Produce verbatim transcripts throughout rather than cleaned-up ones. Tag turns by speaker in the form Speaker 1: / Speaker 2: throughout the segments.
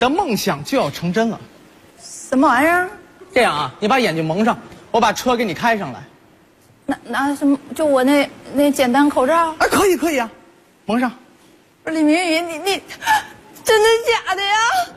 Speaker 1: 的梦想就要成真了。
Speaker 2: 什么玩意儿？
Speaker 1: 这样啊，你把眼睛蒙上，我把车给你开上来。
Speaker 2: 拿拿什么？就我那那简单口罩？
Speaker 1: 啊，可以可以啊，蒙上。
Speaker 2: 不是李明宇，你你真的假的呀？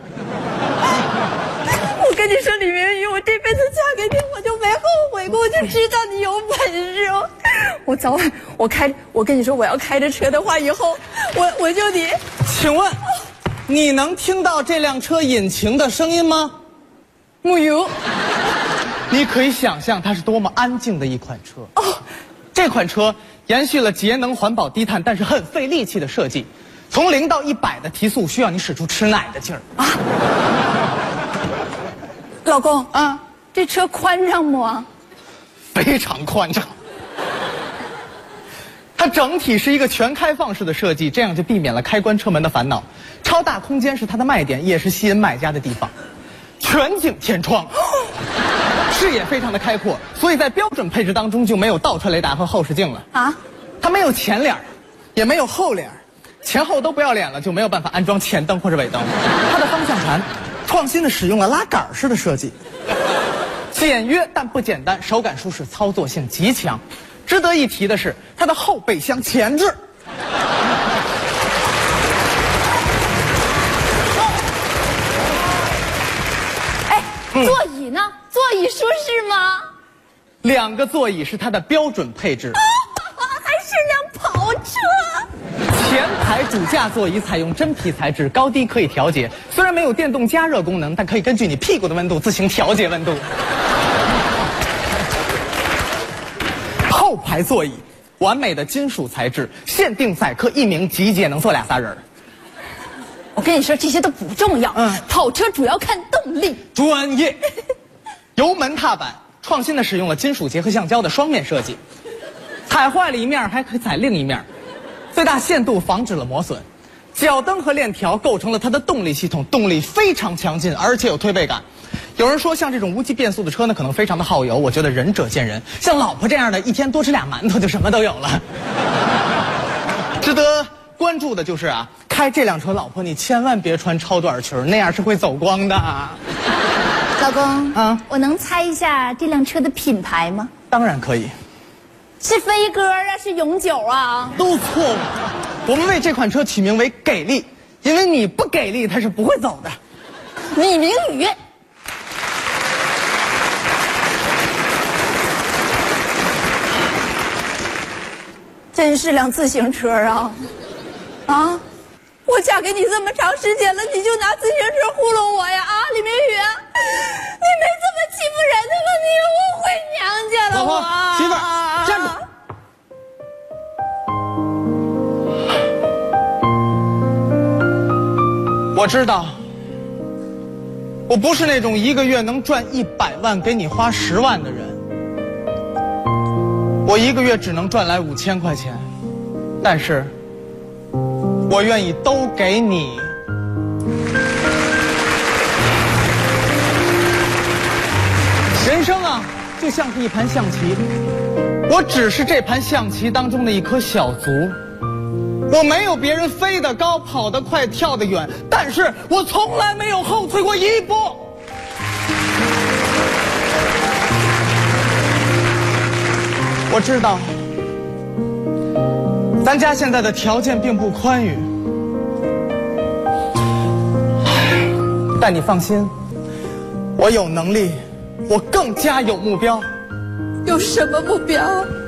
Speaker 2: 我跟你说，李明宇，我这辈子嫁给你，我就没后悔过，我就知道你有本事。我早晚我开，我跟你说，我要开着车的话，以后我我就得。
Speaker 1: 请问，你能听到这辆车引擎的声音吗？
Speaker 2: 木有。
Speaker 1: 你可以想象它是多么安静的一款车。哦，这款车延续了节能环保低碳，但是很费力气的设计。从零到一百的提速需要你使出吃奶的劲儿啊！
Speaker 2: 老公
Speaker 1: 啊，
Speaker 2: 这车宽敞不啊？
Speaker 1: 非常宽敞。它整体是一个全开放式的设计，这样就避免了开关车门的烦恼。超大空间是它的卖点，也是吸引买家的地方。全景天窗，视野非常的开阔，所以在标准配置当中就没有倒车雷达和后视镜了啊。它没有前脸，也没有后脸，前后都不要脸了，就没有办法安装前灯或者尾灯。它的方向盘创新的使用了拉杆式的设计，简约但不简单，手感舒适，操作性极强。值得一提的是，它的后备箱前置。
Speaker 2: 哎，座椅呢？座椅舒适吗？
Speaker 1: 两个座椅是它的标准配置。
Speaker 2: 还是辆跑车。
Speaker 1: 前排主驾座椅采用真皮材质，高低可以调节。虽然没有电动加热功能，但可以根据你屁股的温度自行调节温度。后排座椅完美的金属材质，限定载客一名，集结能坐俩仨人。
Speaker 2: 我跟你说，这些都不重要。嗯，跑车主要看动力。
Speaker 1: 专业。油门踏板创新的使用了金属结合橡胶的双面设计，踩坏了一面还可以踩另一面，最大限度防止了磨损。脚蹬和链条构成了它的动力系统，动力非常强劲，而且有推背感。有人说像这种无级变速的车呢，可能非常的耗油，我觉得仁者见仁。像老婆这样的，一天多吃俩馒头就什么都有了。值得关注的就是啊，开这辆车，老婆你千万别穿超短裙，那样是会走光的。
Speaker 2: 老公
Speaker 1: 啊，
Speaker 2: 我能猜一下这辆车的品牌吗？
Speaker 1: 当然可以。
Speaker 2: 是飞鸽啊，是永久啊？
Speaker 1: 都错误。我们为这款车取名为给力，因为你不给力，它是不会走的。
Speaker 2: 李明宇。真是辆自行车啊！啊！我嫁给你这么长时间了，你就拿自行车糊弄我呀！啊，李明宇，你没这么欺负人的了，你误会娘家了。
Speaker 1: 老婆，
Speaker 2: 我
Speaker 1: 媳妇儿，站住！我知道，我不是那种一个月能赚一百万给你花十万的人。我一个月只能赚来五千块钱，但是我愿意都给你。人生啊，就像是一盘象棋，我只是这盘象棋当中的一颗小卒，我没有别人飞得高、跑得快、跳得远，但是我从来没有后退过一步。我知道，咱家现在的条件并不宽裕，但你放心，我有能力，我更加有目标。
Speaker 2: 有什么目标？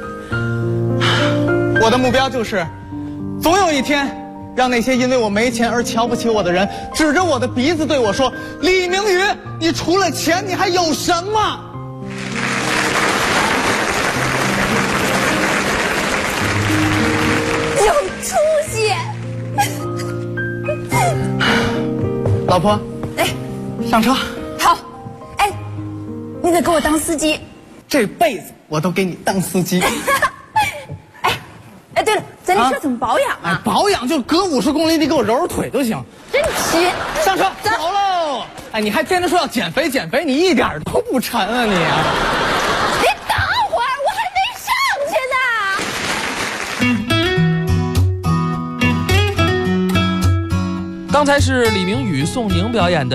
Speaker 1: 我的目标就是，总有一天，让那些因为我没钱而瞧不起我的人，指着我的鼻子对我说：“李明宇，你除了钱，你还有什么？”
Speaker 2: 有出息。
Speaker 1: 老婆，
Speaker 2: 哎，
Speaker 1: 上车。
Speaker 2: 好。哎，你得给我当司机。
Speaker 1: 这辈子我都给你当司机。
Speaker 2: 哎，哎，对了，咱这车怎么保养啊？
Speaker 1: 哎，保养就隔五十公里，你给我揉揉腿就行。
Speaker 2: 真勤。
Speaker 1: 上车，走喽！哎，你还天天说要减肥减肥，你一点都不沉啊你！
Speaker 2: 你等会儿，我还没上去呢。
Speaker 3: 刚才是李明宇、宋宁表演的。